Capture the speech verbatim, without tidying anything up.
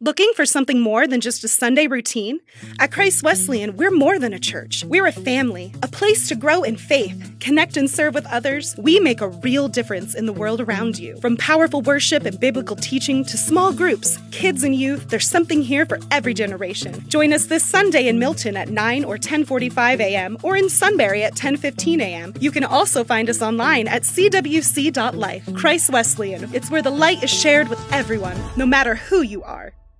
Looking for something more than just a Sunday routine? At Christ Wesleyan, we're more than a church. We're a family, a place to grow in faith, connect and serve with others. We make a real difference in the world around you. From powerful worship and biblical teaching to small groups, kids and youth, there's something here for every generation. Join us this Sunday in Milton at nine or ten forty-five a.m. or in Sunbury at ten fifteen a.m. You can also find us online at c w c dot life. Christ Wesleyan, it's where the light is shared with everyone, no matter who you are.